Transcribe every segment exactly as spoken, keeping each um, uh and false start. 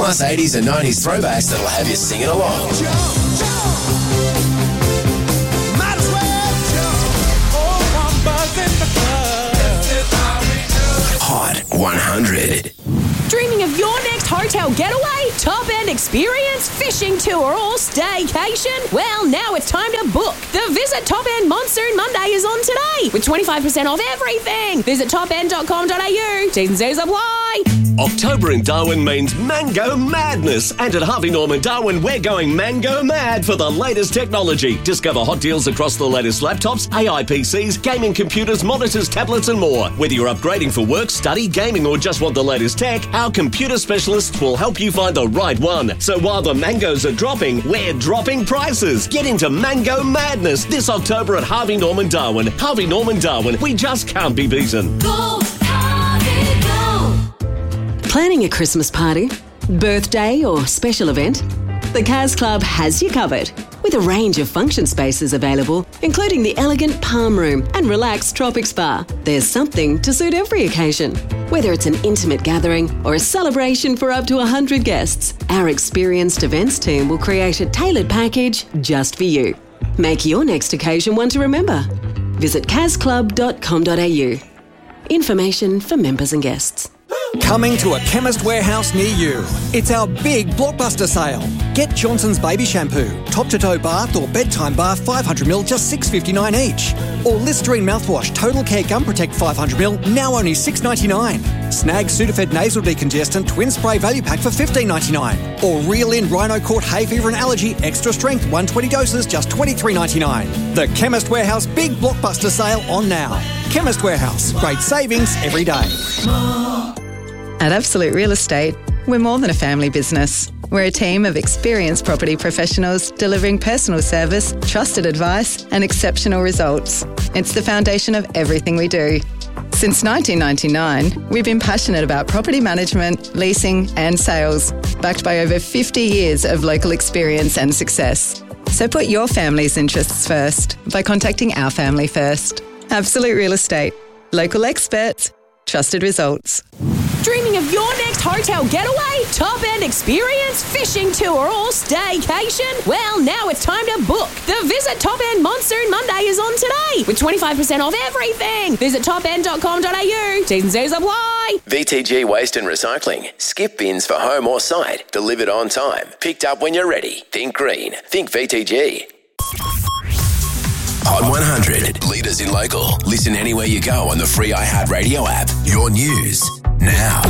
plus eighties and nineties throwbacks that'll have you singing along. Jump, jump. Might as well jump. Oh, I'm buzzing the club. This is how we do it. Hot one hundred. Dreaming of your next hotel getaway, top-end experience, fishing tour or staycation? Well, now it's time to book. The Visit Top End Monsoon Monday is on today with twenty-five percent off everything. Visit top end dot com dot a u. T's and C's apply. October in Darwin means mango madness. And at Harvey Norman Darwin, we're going mango mad for the latest technology. Discover hot deals across the latest laptops, A I P Cs, gaming computers, monitors, tablets and more. Whether you're upgrading for work, study, gaming or just want the latest tech, our computer specialists will help you find the right one. So while the mangoes are dropping, we're dropping prices. Get into mango madness this October at Harvey Norman Darwin. Harvey Norman Darwin, we just can't be beaten. Go, Harvey, go. Planning a Christmas party, birthday or special event? The Cas Club has you covered with a range of function spaces available, including the elegant Palm Room and relaxed Tropic Spa. There's something to suit every occasion. Whether it's an intimate gathering or a celebration for up to one hundred guests, our experienced events team will create a tailored package just for you. Make your next occasion one to remember. Visit cas club dot com dot a u. Information for members and guests. Coming to a Chemist Warehouse near you. It's our big blockbuster sale. Get Johnson's Baby Shampoo, top-to-toe bath or bedtime bath five hundred milliliters, just six dollars fifty-nine each. Or Listerine mouthwash, Total Care Gum Protect five hundred milliliters, now only six dollars ninety-nine. Snag Sudafed Nasal Decongestant Twin Spray Value Pack for fifteen dollars ninety-nine. Or Reel In Rhino Court Hay Fever and Allergy Extra Strength one hundred twenty doses, just twenty-three dollars ninety-nine. The Chemist Warehouse big blockbuster sale on now. Chemist Warehouse, great savings every day. At Absolute Real Estate, we're more than a family business. We're a team of experienced property professionals delivering personal service, trusted advice, and exceptional results. It's the foundation of everything we do. Since nineteen ninety-nine, we've been passionate about property management, leasing, and sales, backed by over fifty years of local experience and success. So put your family's interests first by contacting our family first. Absolute Real Estate. Local experts. Trusted results. Dreaming of your next hotel getaway, top-end experience, fishing tour or staycation? Well, now it's time to book. The Visit Top End Monsoon Monday is on today with twenty-five percent off everything. Visit top end dot com dot a u. T's and C's apply. V T G Waste and Recycling. Skip bins for home or site. Delivered on time. Picked up when you're ready. Think green. Think V T G. Hot one hundred. Leaders in local. Listen anywhere you go on the free iHeartRadio app. Your news now.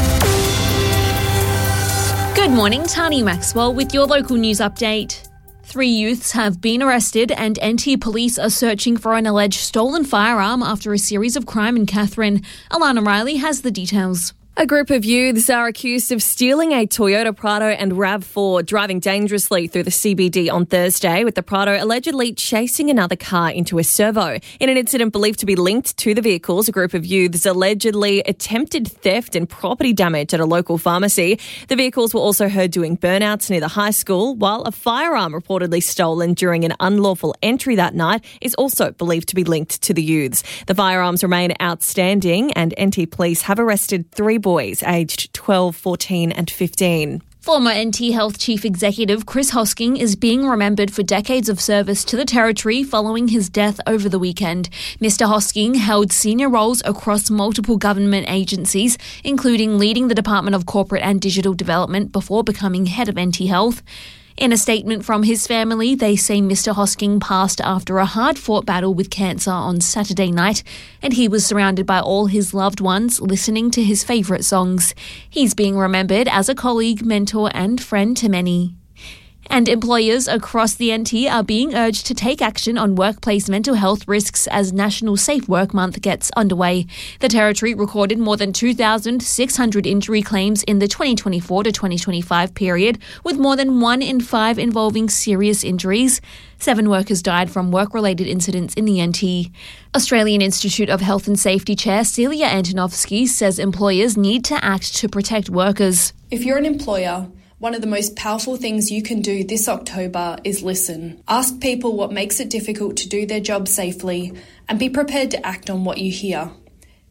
Good morning, Tani Maxwell with your local news update. Three youths have been arrested and N T police are searching for an alleged stolen firearm after a series of crime in Katherine. Alana Riley has the details. A group of youths are accused of stealing a Toyota Prado and RAV four, driving dangerously through the C B D on Thursday, with the Prado allegedly chasing another car into a servo. In an incident believed to be linked to the vehicles, a group of youths allegedly attempted theft and property damage at a local pharmacy. The vehicles were also heard doing burnouts near the high school, while a firearm reportedly stolen during an unlawful entry that night is also believed to be linked to the youths. The firearms remain outstanding and N T police have arrested three boys aged twelve, fourteen and fifteen. Former N T Health Chief Executive Chris Hosking is being remembered for decades of service to the Territory following his death over the weekend. Mister Hosking held senior roles across multiple government agencies, including leading the Department of Corporate and Digital Development before becoming head of N T Health. In a statement from his family, they say Mister Hosking passed after a hard-fought battle with cancer on Saturday night, and he was surrounded by all his loved ones listening to his favourite songs. He's being remembered as a colleague, mentor and friend to many. And employers across the N T are being urged to take action on workplace mental health risks as National Safe Work Month gets underway. The Territory recorded more than two thousand six hundred injury claims in the twenty twenty-four to twenty twenty-five period, with more than one in five involving serious injuries. Seven workers died from work-related incidents in the N T. Australian Institute of Health and Safety Chair Celia Antonovsky says employers need to act to protect workers. If you're an employer, one of the most powerful things you can do this October is listen. Ask people what makes it difficult to do their job safely and be prepared to act on what you hear.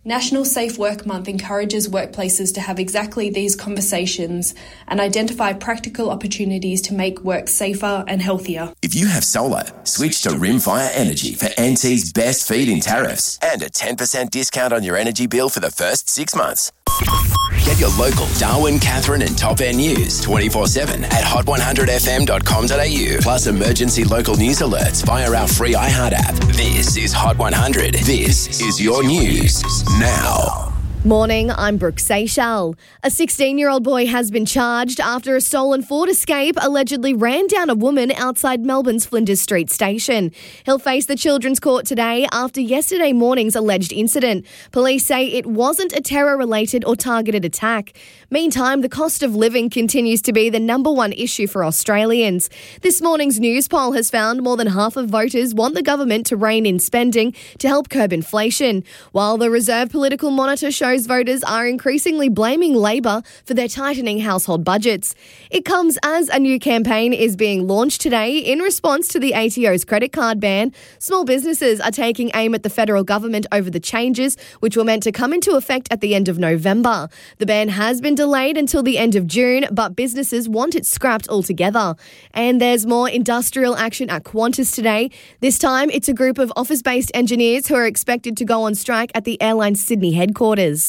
National Safe Work Month encourages workplaces to have exactly these conversations and identify practical opportunities to make work safer and healthier. If you have solar, switch to Rimfire Energy for N T's best feed-in tariffs and a ten percent discount on your energy bill for the first six months. Get your local Darwin, Catherine and Top End news twenty-four seven at hot one hundred f m dot com dot a u. Plus emergency local news alerts via our free iHeart app. This is Hot one hundred. This is your news now. Morning, I'm Brooke Seychelles. A sixteen-year-old boy has been charged after a stolen Ford Escape allegedly ran down a woman outside Melbourne's Flinders Street station. He'll face the Children's Court today after yesterday morning's alleged incident. Police say it wasn't a terror-related or targeted attack. Meantime, the cost of living continues to be the number one issue for Australians. This morning's news poll has found more than half of voters want the government to rein in spending to help curb inflation, while the Reserve Political Monitor shows voters are increasingly blaming Labor for their tightening household budgets. It comes as a new campaign is being launched today in response to the A T O's credit card ban. Small businesses are taking aim at the federal government over the changes, which were meant to come into effect at the end of November. The ban has been delayed until the end of June, but businesses want it scrapped altogether. And there's more industrial action at Qantas today. This time, it's a group of office-based engineers who are expected to go on strike at the airline's Sydney headquarters.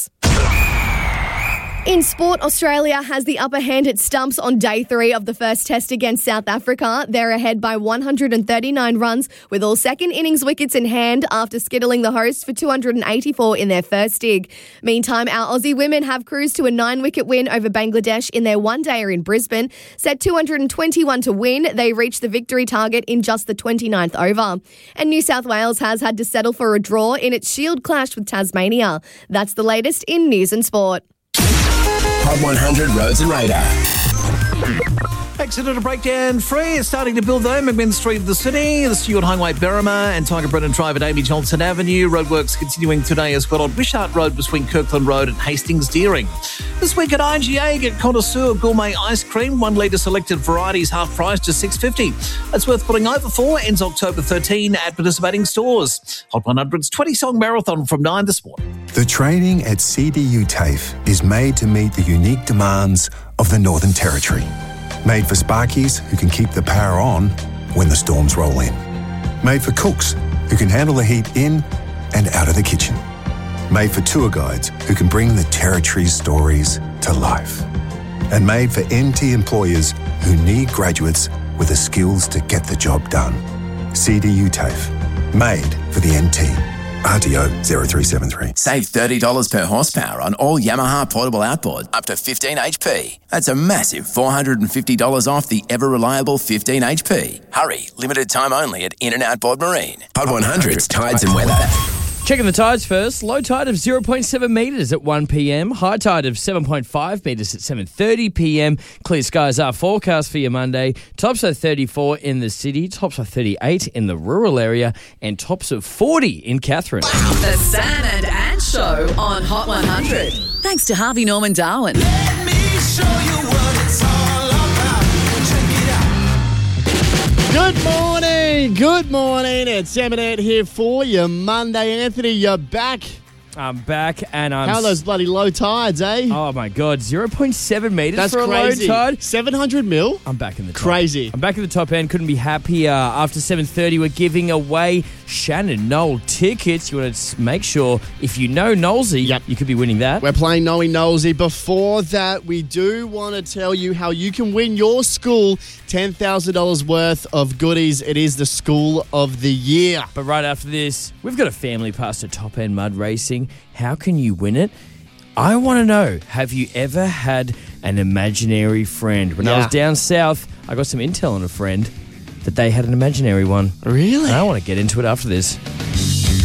In sport, Australia has the upper hand at stumps on day three of the first test against South Africa. They're ahead by one hundred thirty-nine runs with all second innings wickets in hand after skittling the hosts for two hundred eighty-four in their first dig. Meantime, our Aussie women have cruised to a nine-wicket win over Bangladesh in their one-dayer in Brisbane. Set two hundred twenty-one to win, they reached the victory target in just the twenty-ninth over. And New South Wales has had to settle for a draw in its Shield clash with Tasmania. That's the latest in news and sport. Hot one hundred Roads and Radar. Accident breakdown free. It's starting to build though. McMinn Street of the city, the Stuart Highway, Berrima, and Tiger Brennan Drive at Amy Johnson Avenue. Roadworks continuing today as well on Wishart Road between Kirkland Road and Hastings Deering. This week at I G A, get Connoisseur Gourmet Ice Cream, one litre selected varieties half price, just six dollars fifty. That's worth putting over for. Ends October thirteenth at participating stores. Hot one hundred's twenty-song marathon from nine this morning. The training at C D U TAFE is made to meet the unique demands of the Northern Territory. Made for sparkies who can keep the power on when the storms roll in. Made for cooks who can handle the heat in and out of the kitchen. Made for tour guides who can bring the Territory's stories to life. And made for N T employers who need graduates with the skills to get the job done. C D U TAFE. Made for the N T. R T O zero three seven three. Save thirty dollars per horsepower on all Yamaha portable outboard up to fifteen H P. That's a massive four hundred fifty dollars off the ever-reliable fifteen H P. Hurry, limited time only at In and Outboard Marine. Hot one hundred's Tides and Weather. Checking the tides first. Low tide of zero point seven metres at one p m. High tide of seven point five metres at seven thirty p m. Clear skies are forecast for your Monday. Tops are thirty-four in the city. Tops are thirty-eight in the rural area. And tops of forty in Catherine. The San and Ann Show on Hot one hundred. Thanks to Harvey Norman Darwin. Let me show you what it's all about. Check it out. Good morning, good morning. It's Eminet here for you. Monday, Anthony, you're back. I'm back and I'm... How are those bloody low tides, eh? Oh, my God. zero point seven metres That's for crazy. a low tide. seven hundred mil? I'm back in the top. Crazy. I'm back at the top end. Couldn't be happier. After seven thirty, we're giving away Shannon Knoll tickets. You want to make sure, if you know Knowlesy, yep. you could be winning that. We're playing Knowing Knowlesy. Before that, we do want to tell you how you can win your school ten thousand dollars worth of goodies. It is the School of the Year. But right after this, we've got a family pass to Top End Mud Racing. How can you win it? I want to know, have you ever had an imaginary friend? When Yeah. I was down south, I got some intel on a friend that they had an imaginary one. Really? And I want to get into it after this.